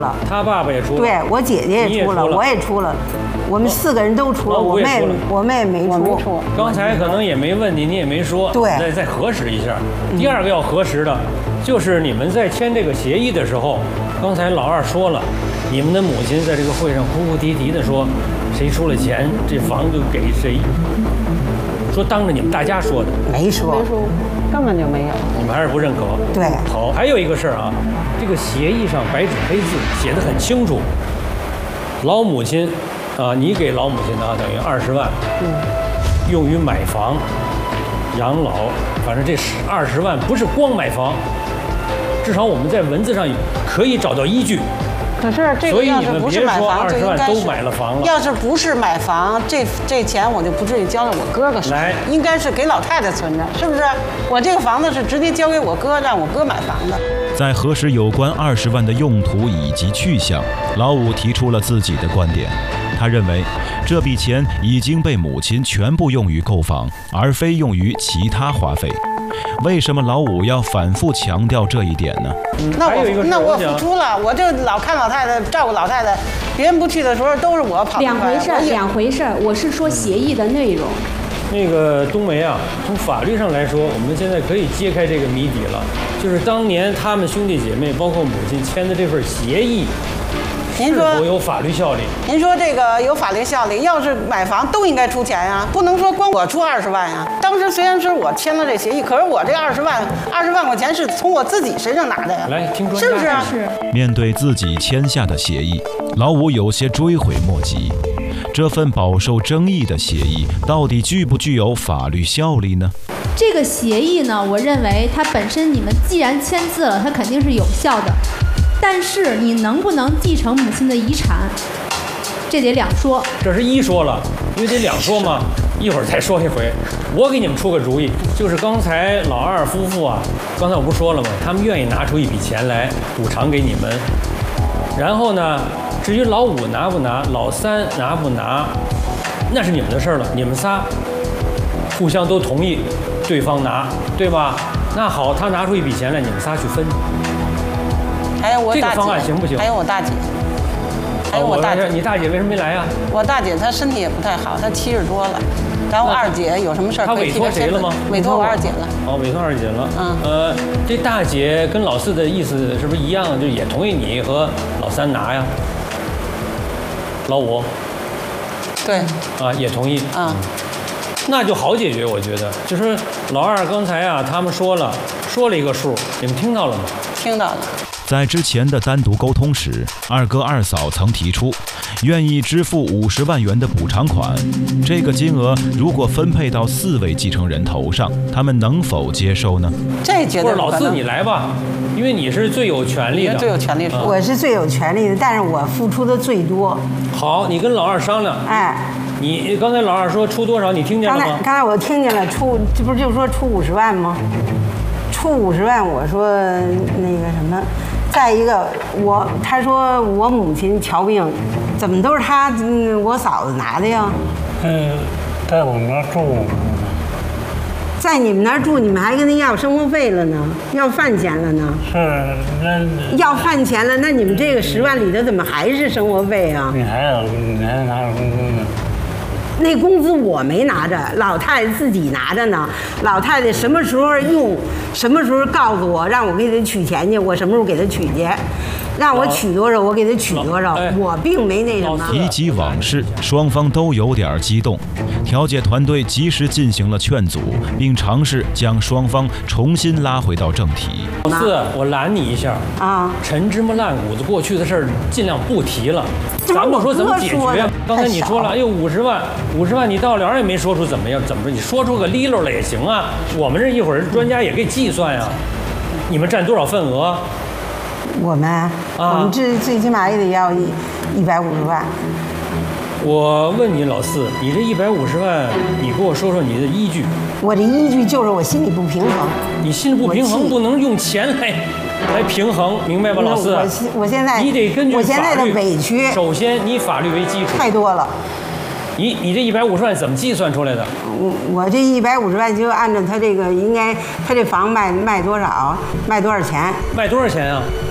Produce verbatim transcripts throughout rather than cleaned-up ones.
了， 他爸爸也出了， 对我姐姐也出了，我也出了，我们四个人都出了，我妹我妹没出。 刚才可能也没问你，你也没说， 对， 再再核实一下。第二个要核实的，就是你们在签这个协议的时候，刚才老二说了，你们的母亲在这个会上哭哭啼啼的说，谁出了钱，这房就给谁。说当着你们大家说的， 没说， 没说，根本就没有。 你们还是不认可？ 对。 好，还有一个事儿啊，这个协议上白纸黑字写得很清楚，老母亲，啊，你给老母亲呢等于二十万，嗯，用于买房、养老，反正这十二十万不是光买房，至少我们在文字上可以找到依据。 可是这个要是不是买房，就应该都买了房了。 要是不是买房，这这钱我就不至于交到我哥哥手里，应该是给老太太存着，是不是？我这个房子是直接交给我哥，让我哥买房的。 在核实有关二十万的用途以及去向，老五提出了自己的观点。他认为，这笔钱已经被母亲全部用于购房，而非用于其他花费。为什么老五要反复强调这一点呢？ 那我那我付出了，我就老看老太太，照顾老太太，别人不去的时候都是我跑。 两回事儿，两回事儿。我是说协议的内容。 那个冬梅啊，从法律上来说，我们现在可以揭开这个谜底了，就是当年他们兄弟姐妹，包括母亲签的这份协议。 您说有法律效力？ 您说这个有法律效力，要是买房都应该出钱呀，不能说光我出二十万呀。当时虽然是我签了这协议，可是我这二十万二十万块钱是从我自己身上拿的呀。 来，听专家是不是？ 是。 面对自己签下的协议，老五有些追悔莫及。这份饱受争议的协议到底具不具有法律效力呢？ 这个协议呢，我认为它本身你们既然签字了，它肯定是有效的。但是你能不能继承母亲的遗产，这得两说。 这是一说了，因为得两说嘛，一会儿再说一回。我给你们出个主意，就是刚才老二夫妇啊，刚才我不是说了吗？他们愿意拿出一笔钱来补偿给你们。然后呢，至于老五拿不拿，老三拿不拿，那是你们的事儿了。你们仨互相都同意对方拿，对吧？那好，他拿出一笔钱来，你们仨去分。 还有我大姐， 这个方案行不行？ 还有我大姐，还有我大姐。 你大姐为什么没来呀？ 我大姐她身体也不太好，她七十多了。然后二姐有什么事儿可以替她签字？ 她委托谁了吗？ 委托我二姐了。 哦，委托二姐了。 嗯。 呃，这大姐跟老四的意思是不是一样？就也同意你和老三拿呀？老五。 对。 啊，也同意。 嗯。 那就好解决，我觉得。就是老二刚才啊，他们说了，说了一个数，你们听到了吗？ 听到了。 在之前的单独沟通时，二哥二嫂曾提出，愿意支付五十万元的补偿款。这个金额如果分配到四位继承人头上，他们能否接受呢？ 这绝对不可能。 不是老四，你来吧，因为你是最有权利的。 最有权利的， 我是最有权利的，但是我付出的最多。 好，你跟老二商量。 哎。 你刚才老二说出多少？你听见了吗？ 刚才刚才我听见了，出这不是就说出五十万吗？出五十万，我说那个什么。再一个，我他说我母亲瞧病，怎么都是他嗯我嫂子拿的呀？ 嗯，在我们那儿住。 在你们那儿住，你们还跟他要生活费了呢，要饭钱了呢？ 是，那要饭钱了，那你们这个十万里头怎么还是生活费啊？ 你还有你还拿着工资呢？ 那工资我没拿着，老太太自己拿着呢。老太太什么时候用，什么时候告诉我，让我给她取钱去，我什么时候给她取去，让我取多少，我给她取多少，我并没那什么。 提及往事，双方都有点激动。调解团队及时进行了劝阻，并尝试将双方重新拉回到正题。 老四，我拦你一下啊！ 陈芝麻烂谷子过去的事儿尽量不提了。咱们说怎么解决？刚才你说了，哎呦五十万，五十万你到了也没说出怎么样，怎么着？你说出个利落了也行啊。我们这一会儿专家也给计算呀。你们占多少份额？ 我们，啊、我们这最起码也得要一一百五十万。 我问你老四，你这一百五十万，你给我说说你的依据。 我这依据就是我心里不平衡。 你心里不平衡，不能用钱来来平衡，明白吧，老四？ 我我现在你得根据我现在的委屈， 首先以法律为基础。 太多了。 你你这一百五十万怎么计算出来的？ 我我这一百五十万就按照他这个应该，他这房卖卖多少，卖多少钱？ 卖多少钱啊？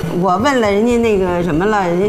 我问了人家那个什么了，人家